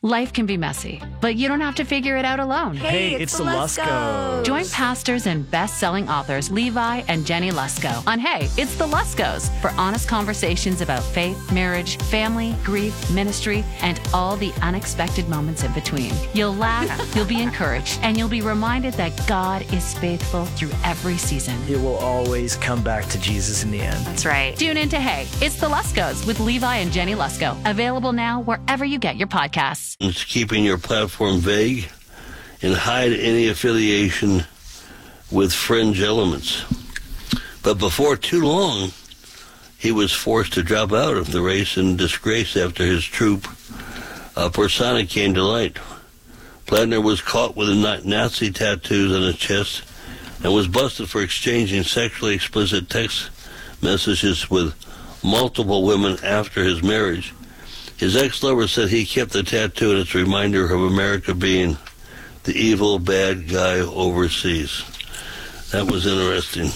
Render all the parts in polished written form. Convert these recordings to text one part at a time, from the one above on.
Life can be messy, but you don't have to figure it out alone. Hey, it's the Luskos. Join pastors and best-selling authors Levi and Jenny Lusko on Hey, It's the Luskos for honest conversations about faith, marriage, family, grief, ministry, and all the unexpected moments in between. You'll laugh, you'll be encouraged, and you'll be reminded that God is faithful through every season. It will always come back to Jesus in the end. That's right. Tune in to Hey, It's the Luskos with Levi and Jenny Lusko. Available now wherever you get your podcasts. It's keeping your platform vague and hide any affiliation with fringe elements. But before too long, he was forced to drop out of the race in disgrace after his troop persona came to light. Plattner was caught with Nazi tattoos on his chest and was busted for exchanging sexually explicit text messages with multiple women after his marriage. His ex-lover said he kept the tattoo and its a reminder of America being the evil, bad guy overseas. That was interesting.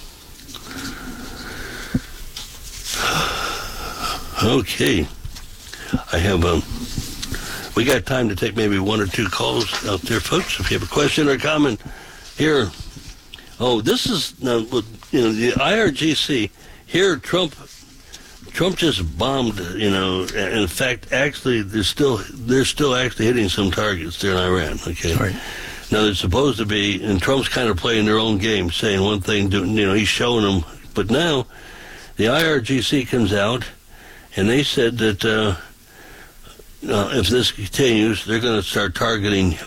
Okay. I have, we got time to take maybe one or two calls out there, folks. If you have a question or comment here. Oh, this is, the IRGC. Here, Trump just bombed, in fact, actually, they're still actually hitting some targets there in Iran, okay? Right. Now, they're supposed to be, and Trump's kind of playing their own game, saying one thing, he's showing them. But now, the IRGC comes out, and they said that if this continues, they're going to start targeting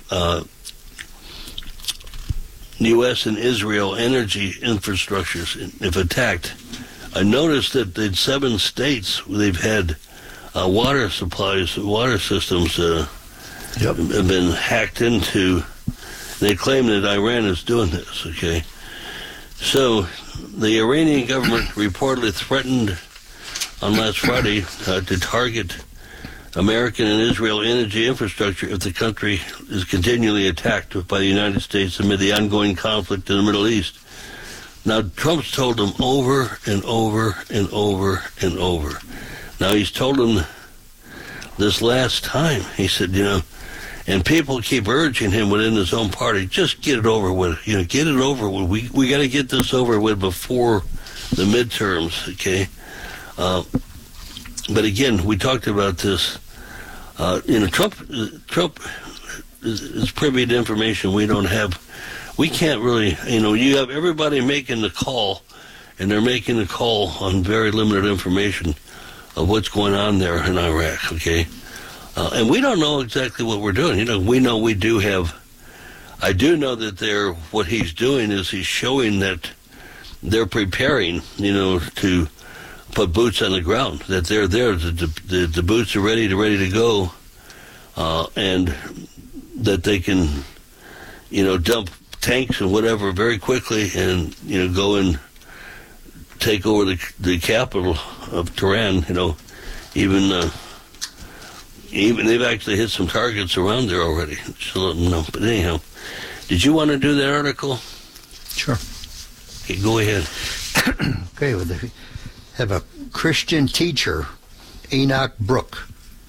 U.S. and Israel energy infrastructures if attacked. I noticed that in 7 states they've had water supplies, water systems have been hacked into. They claim that Iran is doing this, okay? So the Iranian government reportedly threatened on last Friday to target American and Israel energy infrastructure if the country is continually attacked by the United States amid the ongoing conflict in the Middle East. Now, Trump's told them over and over and over and over. Now, he's told them this last time. He said, and people keep urging him within his own party, just get it over with. Get it over with. We got to get this over with before the midterms, okay? But again, we talked about this. Trump is privy to information we don't have. We can't really, you have everybody making the call, and they're making the call on very limited information of what's going on there in Iraq, okay? And we don't know exactly what we're doing. We know we do have, I do know that what he's doing is he's showing that they're preparing, to put boots on the ground, that they're there, the boots are ready to go, and that they can, dump tanks and whatever very quickly and, go and take over the capital of Tehran, even they've actually hit some targets around there already. So let them know. But anyhow, did you want to do that article? Sure. Okay, go ahead. Okay, well, they have a Christian teacher, Enoch Brook,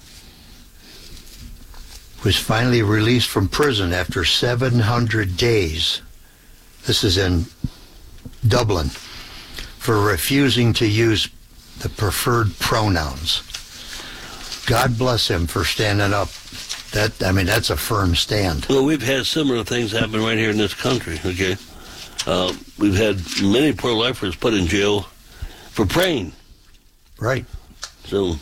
was finally released from prison after 700 days. This is in Dublin, for refusing to use the preferred pronouns. God bless him for standing up. That's a firm stand. Well, we've had similar things happen right here in this country, okay? We've had many pro-lifers put in jail for praying. Right. So,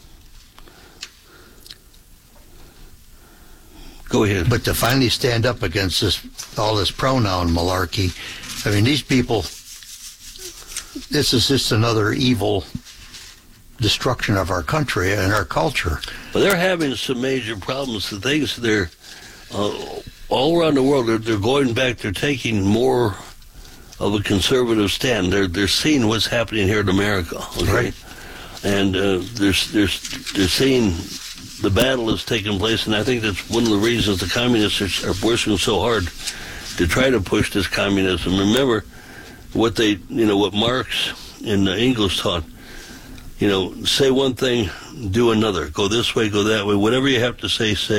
go ahead. But to finally stand up against all this pronoun malarkey, these people, this is just another evil destruction of our country and our culture. Well, they're having some major problems. The things they're all around the world. They're going back. They're taking more of a conservative stand. They're seeing what's happening here in America, okay? Right. And they're seeing the battle is taking place, and I think that's one of the reasons the communists are pushing so hard to try to push this communism. Remember what what Marx and Engels taught. Say one thing, do another. Go this way, go that way. Whatever you have to say, say.